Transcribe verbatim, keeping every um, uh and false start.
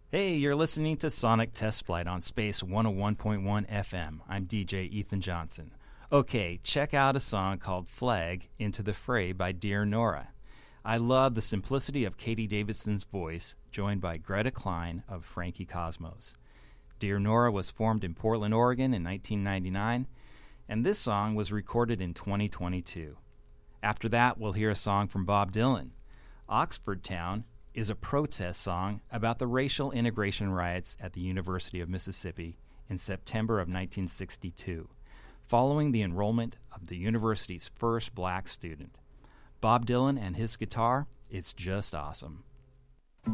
Hey, you're listening to Sonic Test Flight on Space one oh one point one F M. I'm D J Ethan Johnson. Okay, check out a song called Flag Into the Fray by Dear Nora. I love the simplicity of Katie Davidson's voice, joined by Greta Klein of Frankie Cosmos. Dear Nora was formed in Portland, Oregon in nineteen ninety-nine, and this song was recorded in twenty twenty-two. After that, we'll hear a song from Bob Dylan. Oxford Town is a protest song about the racial integration riots at the University of Mississippi in September of nineteen sixty-two, following the enrollment of the university's first black student. Bob Dylan and his guitar, it's just awesome.